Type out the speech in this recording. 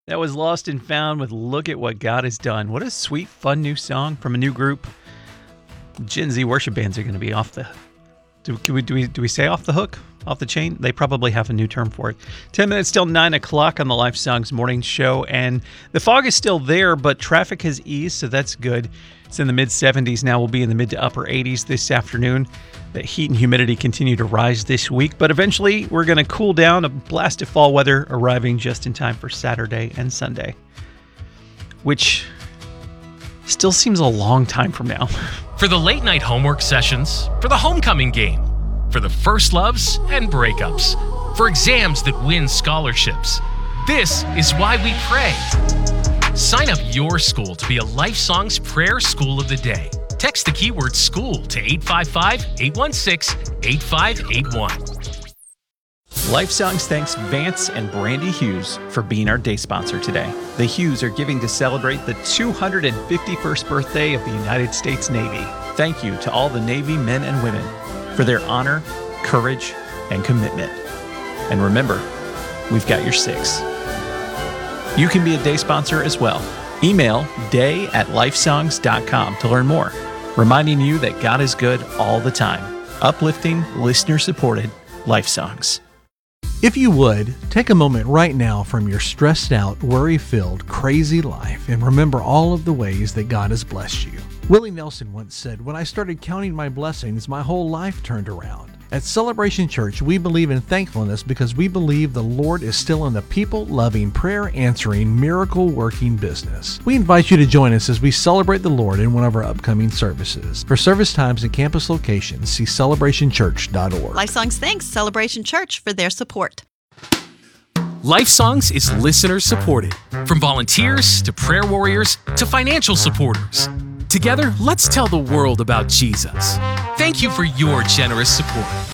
That was Lost and Found with Look at What God Has Done. What a sweet, fun new song from a new group. Gen Z worship bands are going to be off the... Do we say off the hook? Off the chain? They probably have a new term for it. 10 minutes till 9 o'clock on the Life Songs morning show. And the fog is still there, but traffic has eased, so that's good. It's in the mid-70s now. We'll be in the mid to upper 80s this afternoon. The heat and humidity continue to rise this week, but eventually we're going to cool down. A blast of fall weather arriving just in time for Saturday and Sunday, which still seems a long time from now. For the late night homework sessions, for the homecoming game, for the first loves and breakups, for exams that win scholarships. This is why we pray. Sign up your school to be a Life Songs Prayer School of the Day. Text the keyword SCHOOL to 855-816-8581. Life Songs thanks Vance and Brandy Hughes for being our day sponsor today. The Hughes are giving to celebrate the 251st birthday of the United States Navy. Thank you to all the Navy men and women for their honor, courage, and commitment. And remember, we've got your six. You can be a day sponsor as well. Email day@lifesongs.com to learn more. Reminding you that God is good all the time. Uplifting, listener-supported Life Songs. If you would, take a moment right now from your stressed out, worry-filled, crazy life and remember all of the ways that God has blessed you. Willie Nelson once said, "When I started counting my blessings, my whole life turned around." At Celebration Church, we believe in thankfulness because we believe the Lord is still in the people-loving, prayer-answering, miracle-working business. We invite you to join us as we celebrate the Lord in one of our upcoming services. For service times and campus locations, see celebrationchurch.org. Life Songs thanks Celebration Church for their support. Life Songs is listener supported. From volunteers to prayer warriors to financial supporters. Together, let's tell the world about Jesus. Thank you for your generous support.